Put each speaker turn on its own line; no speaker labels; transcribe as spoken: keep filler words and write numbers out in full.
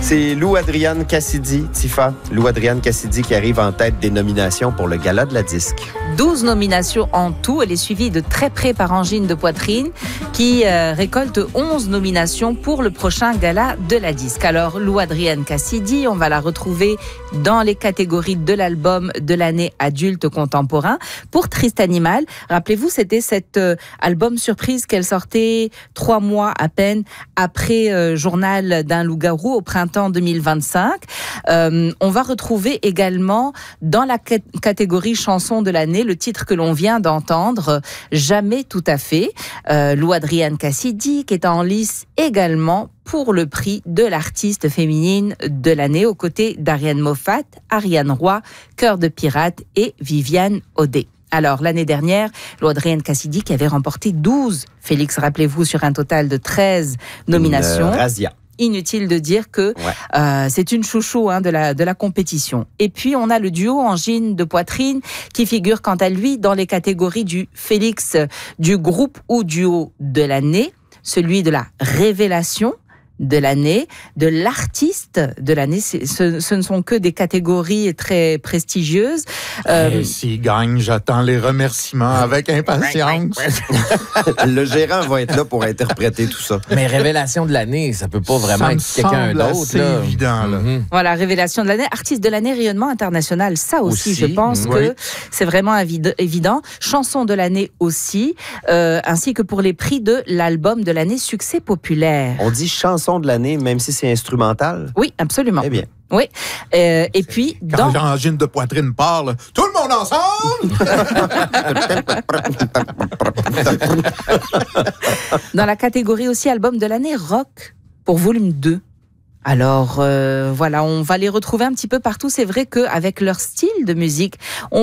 C'est Lou Adrian Cassidy, Tifa. Lou Adrian Cassidy qui arrive en tête des nominations pour le Gala de la disque.
douze nominations en tout. Elle est suivie de très près par Angine de Poitrine qui euh, récolte onze nominations pour le prochain Gala de la disque. Alors, Lou Adrian Cassidy, on va la retrouver dans les catégories de l'album de l'année adulte contemporain. Pour Triste Animal, rappelez-vous, c'était cet euh, album surprise qu'elle sortait trois mois à peine après euh, Journal d'un loup-garou au printemps deux mille vingt-cinq. Euh, on va retrouver également dans la c- catégorie chanson de l'année le titre que l'on vient d'entendre, Jamais tout à fait. Euh, Lou Adrian Cassidy qui est en lice également pour le prix de l'artiste féminine de l'année aux côtés d'Ariane Moffat, Ariane Roy, Cœur de pirate et Viviane Audet. Alors, l'année dernière, Lou Adrian Cassidy qui avait remporté douze, Félix, rappelez-vous, sur un total de treize nominations.
Une razzia.
Inutile de dire que
ouais.
euh, c'est une chouchou hein, de, la, de la compétition. Et puis, on a le duo Angine de Poitrine qui figure quant à lui dans les catégories du Félix du groupe ou duo de l'année, celui de la révélation de l'année, de l'artiste de l'année. C'est, ce, ce ne sont que des catégories très prestigieuses.
Euh, hey, S'il gagne, j'attends les remerciements avec impatience.
Le gérant va être là pour interpréter tout ça.
Mais révélation de l'année, ça peut pas vraiment
ça
être quelqu'un d'autre.
C'est évident. Là.
Mm-hmm. Voilà, révélation de l'année, artiste de l'année, rayonnement international. Ça aussi, aussi je pense mmh, que oui. c'est vraiment avid- évident. Chanson de l'année aussi, euh, ainsi que pour les prix de l'album de l'année, succès populaire.
On dit chanson de l'année, même si c'est instrumental?
Oui, absolument.
Eh bien.
Oui. Euh, et puis,
quand
dans...
Angine de Poitrine parle, tout le monde ensemble!
Dans la catégorie aussi album de l'année rock pour volume deux. Alors, euh, voilà, on va les retrouver un petit peu partout. C'est vrai qu'avec leur style de musique, on